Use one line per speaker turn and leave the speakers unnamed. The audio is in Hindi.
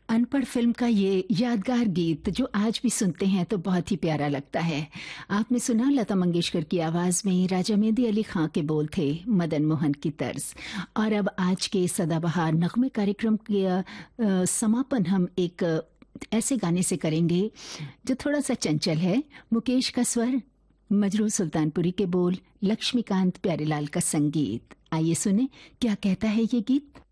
अनपढ़ फिल्म का ये यादगार गीत जो आज भी सुनते हैं तो बहुत ही प्यारा लगता है। आपने सुना लता मंगेशकर की आवाज में राजा मेहंदी अली खां के बोल थे, मदन मोहन की तर्ज। और अब आज के सदाबहार नगमे कार्यक्रम के समापन हम एक ऐसे गाने से करेंगे जो थोड़ा सा चंचल है। मुकेश का स्वर, मजरू सुल्तानपुरी के बोल, लक्ष्मीकांत प्यारेलाल का संगीत। आइए सुने क्या कहता है ये गीत।